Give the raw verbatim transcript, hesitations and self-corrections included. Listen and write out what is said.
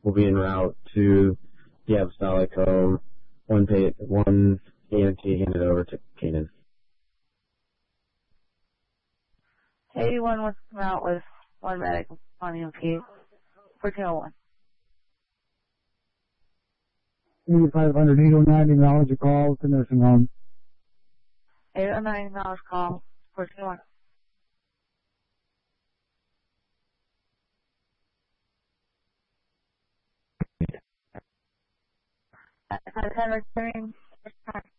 will be en route to the Apostolic Home. One pay, one E M T handed over to Kanan. eighty-one wants to come out with one medic on E M T for two oh one. eighty-five hundred, eight oh nine, acknowledge a call to nursing home. eight oh nine, acknowledge call for two oh one. At ten returning,